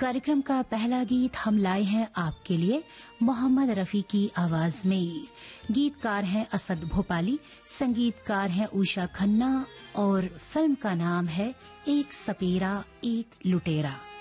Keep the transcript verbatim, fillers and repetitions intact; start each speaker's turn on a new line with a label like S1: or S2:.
S1: कार्यक्रम का पहला गीत हम लाए हैं आपके लिए मोहम्मद रफी की आवाज में। गीतकार हैं असद भोपाली, संगीतकार हैं उषा खन्ना और फिल्म का नाम है एक सपेरा एक लुटेरा।